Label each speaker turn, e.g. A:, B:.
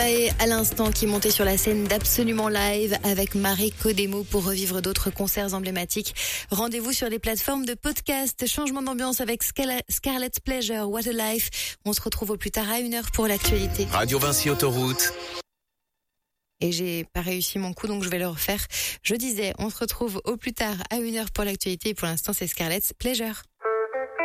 A: Et à l'instant, qui montait sur la scène d'Absolument Live avec Marie Codemo pour revivre d'autres concerts emblématiques. Rendez-vous sur les plateformes de podcast. Changement d'ambiance avec Scarlet Pleasure, What a Life. On se retrouve au plus tard à 1h pour l'actualité.
B: Radio Vinci Autoroute.
A: Et j'ai pas réussi mon coup, donc je vais le refaire. Je disais, on se retrouve au plus tard à 1h pour l'actualité. Et pour l'instant, c'est Scarlet Pleasure.